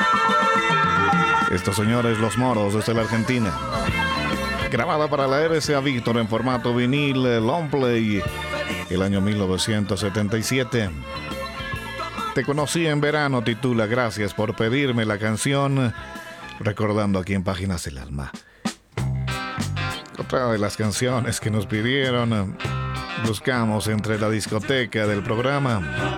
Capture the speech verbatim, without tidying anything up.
Estos señores, Los Moros, desde la Argentina. Grabada para la R C A Víctor en formato vinil, long play, el año mil novecientos setenta y siete. Te conocí en verano, titula. Gracias por pedirme la canción. Recordando aquí en Páginas del Alma. Otra de las canciones que nos pidieron, buscamos entre la discoteca del programa.